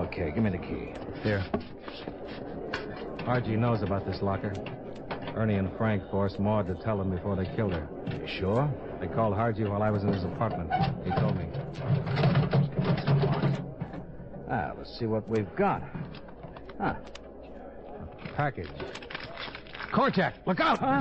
Okay, give me the key. Here. Archie knows about this locker. Ernie and Frank forced Maud to tell him before they killed her. You sure? They called Hargy while I was in his apartment. He told me. Let's see what we've got. Huh. A package. Korchak, look out! Huh?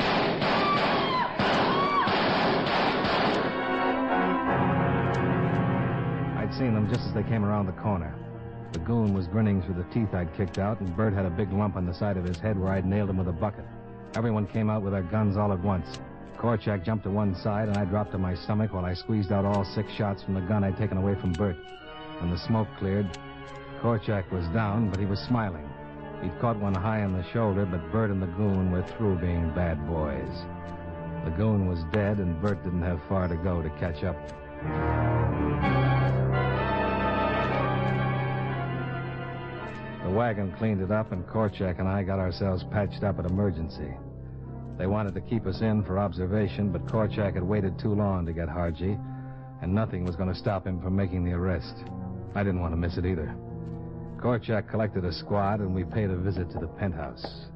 I'd seen them just as they came around the corner. The goon was grinning through the teeth I'd kicked out, and Bert had a big lump on the side of his head where I'd nailed him with a bucket. Everyone came out with their guns all at once. Korchak jumped to one side, and I dropped to my stomach while I squeezed out all 6 shots from the gun I'd taken away from Bert. When the smoke cleared, Korchak was down, but he was smiling. He'd caught one high on the shoulder, but Bert and the goon were through being bad boys. The goon was dead, and Bert didn't have far to go to catch up. The wagon cleaned it up, and Korchak and I got ourselves patched up at emergency. They wanted to keep us in for observation, but Korchak had waited too long to get Hargy, and nothing was going to stop him from making the arrest. I didn't want to miss it either. Korchak collected a squad, and we paid a visit to the penthouse.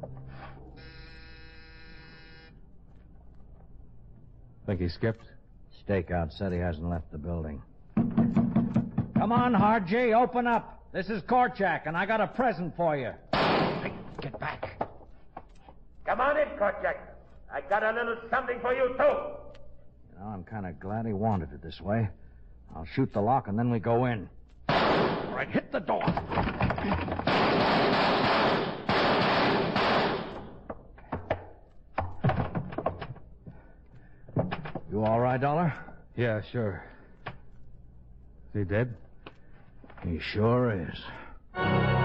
Think he skipped? Stakeout said he hasn't left the building. Come on, Hargy, open up. This is Korchak, and I got a present for you. Hey, get back. Come on in, Korchak. I got a little something for you, too. You know, I'm kind of glad he wanted it this way. I'll shoot the lock, and then we go in. All right, hit the door. You all right, Dollar? Yeah, sure. Is he dead? He sure is.